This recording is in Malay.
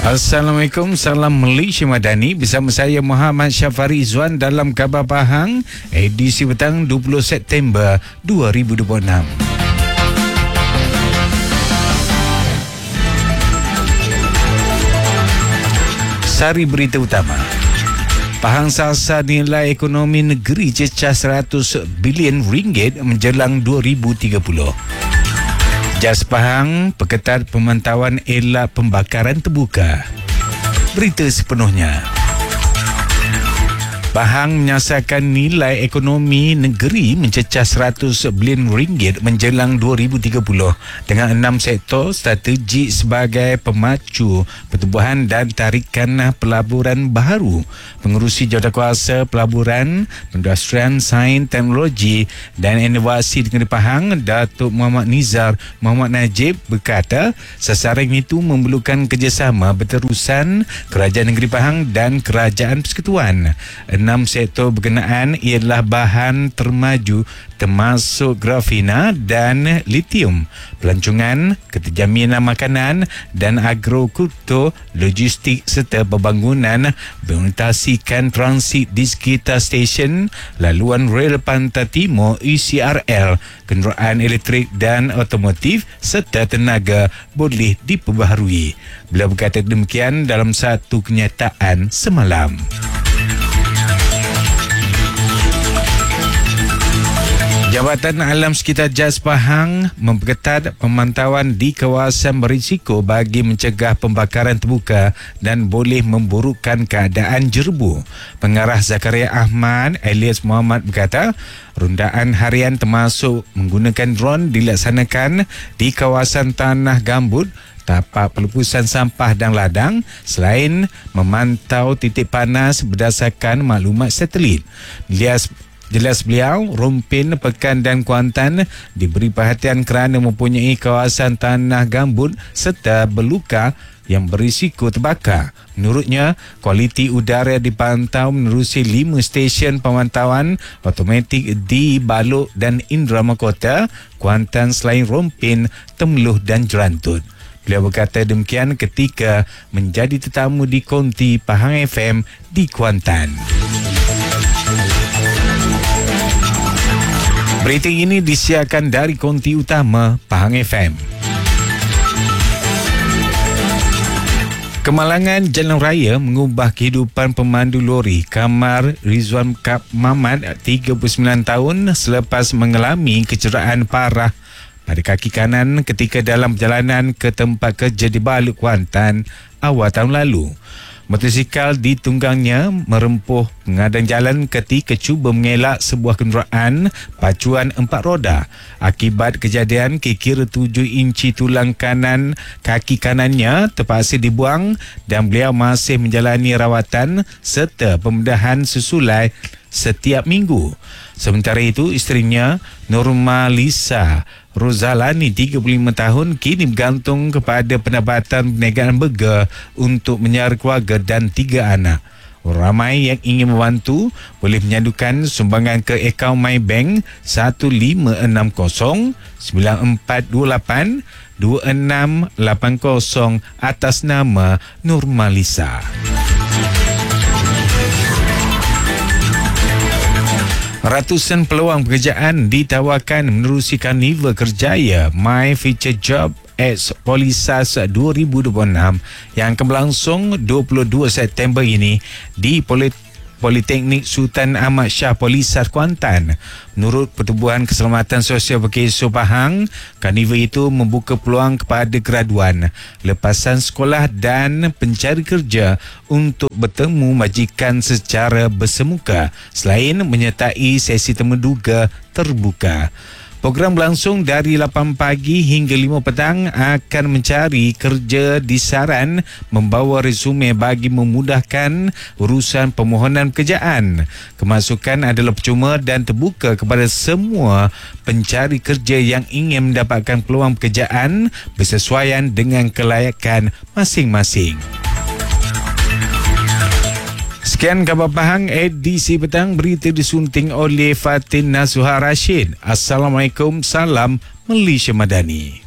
Assalamualaikum, salam Malaysia Madani. Bersama saya Muhammad Syafari Izzuan dalam Khabar Pahang edisi petang 20 September 2026. Sari berita utama. Pahang sasar nilai ekonomi negeri cecah 100 bilion ringgit menjelang 2030. Jas Pahang perketat pemantauan elak pembakaran terbuka. Berita sepenuhnya. Pahang menyasarkan nilai ekonomi negeri mencecah 100 bilion ringgit menjelang 2030 dengan 6 sektor strategik sebagai pemacu pertumbuhan dan tarikan pelaburan baharu. Pengerusi Jawatankuasa Pelaburan, Pengindustrian, Sains, Teknologi dan Inovasi Negeri Pahang, Datuk Muhammad Nizar Muhammad Najib berkata sasaran itu memerlukan kerjasama berterusan Kerajaan Negeri Pahang dan Kerajaan Persekutuan. 6 sektor berkenaan ialah bahan termaju termasuk grafina dan litium, pelancongan, keterjaminan makanan dan agrokultur, logistik serta pembangunan berorientasikan transit di sekitar stesen, laluan rel Pantai Timur ECRL, kenderaan elektrik dan otomotif serta tenaga boleh diperbaharui. Beliau berkata demikian dalam satu kenyataan semalam. Jabatan Alam Sekitar Jas Pahang memperketat pemantauan di kawasan berisiko bagi mencegah pembakaran terbuka dan boleh memburukkan keadaan jerebu. Pengarah Zakaria Ahmad alias Muhammad berkata, rundaan harian termasuk menggunakan drone dilaksanakan di kawasan Tanah Gambut, tapak pelepasan sampah dan ladang selain memantau titik panas berdasarkan maklumat satelit. Jelas beliau, Rompin, Pekan dan Kuantan diberi perhatian kerana mempunyai kawasan tanah gambut serta beluka yang berisiko terbakar. Menurutnya, kualiti udara dipantau menerusi 5 stesen pemantauan automatik di Balok dan Indra Mahkota, Kuantan selain Rompin, Temeloh dan Jerantut. Beliau berkata demikian ketika menjadi tetamu di Konti Pahang FM di Kuantan. Berita ini disiarkan dari konti utama Pahang FM. Kemalangan jalan raya mengubah kehidupan pemandu lori Kamar Rizwan Kap Mamat 39 tahun selepas mengalami kecederaan parah pada kaki kanan ketika dalam perjalanan ke tempat kerja di Balok, Kuantan awal tahun lalu. Motosikal ditunggangnya merempuh pengadaan jalan ketika cuba mengelak sebuah kenderaan pacuan 4 roda. Akibat kejadian, kira-kira 7 inci tulang kanan kaki kanannya terpaksa dibuang dan beliau masih menjalani rawatan serta pembedahan sesulai setiap minggu. Sementara itu, isterinya Nurmalisa Rozalani 35 tahun kini bergantung kepada pendapatan perniagaan burger untuk menyara keluarga dan 3 anak. Ramai yang ingin membantu boleh menyadukan sumbangan ke akaun MyBank 1560 9428 2680 atas nama Nurmalisa. Ratusan peluang pekerjaan ditawarkan menerusi Karnival Kerjaya My Future Job Ex Polisas 2026 yang akan berlangsung 22 September ini di Politeknik Sultan Ahmad Shah Polisas Kuantan. Menurut Pertubuhan Keselamatan Sosial Perkeso Pahang, karnival itu membuka peluang kepada graduan, lepasan sekolah dan pencari kerja untuk bertemu majikan secara bersemuka selain menyertai sesi temuduga terbuka. Program berlangsung dari 8 pagi hingga 5 petang akan mencari kerja di saran membawa resume bagi memudahkan urusan permohonan pekerjaan. Kemasukan adalah percuma dan terbuka kepada semua pencari kerja yang ingin mendapatkan peluang pekerjaan bersesuaian dengan kelayakan masing-masing. Sekian Khabar Pahang edisi petang, berita disunting oleh Fatin Nasuha Rashid. Assalamualaikum, salam Malaysia Madani.